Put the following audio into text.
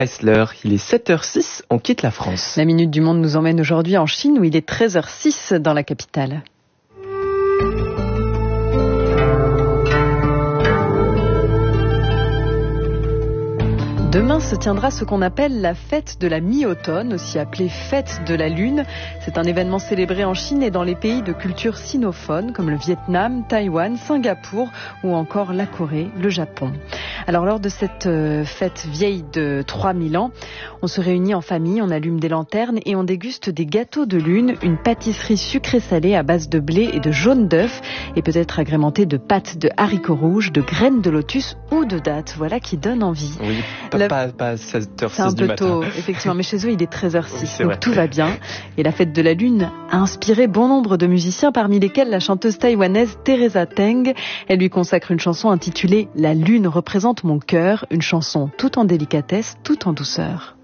Chrysler, il est 7h06, on quitte la France. La Minute du Monde nous emmène aujourd'hui en Chine où il est 13h06 dans la capitale. Demain se tiendra ce qu'on appelle la fête de la mi-automne, aussi appelée fête de la lune. C'est un événement célébré en Chine et dans les pays de culture sinophone comme le Vietnam, Taïwan, Singapour ou encore la Corée, le Japon. Alors lors de cette fête vieille de 3000 ans, on se réunit en famille, on allume des lanternes et on déguste des gâteaux de lune, une pâtisserie sucrée-salée à base de blé et de jaune d'œuf et peut-être agrémentée de pâtes de haricots rouges, de graines de lotus ou de dattes. Voilà qui donne envie. Oui, pas 7h06 c'est un du peu matin. tôt, effectivement, mais chez eux il est 13h06, Oui, c'est donc vrai. tout va bien. Et la fête de la lune a inspiré bon nombre de musiciens, parmi lesquels la chanteuse taïwanaise Teresa Teng. Elle lui consacre une chanson intitulée « La lune représente mon cœur », une chanson tout en délicatesse, tout en douceur.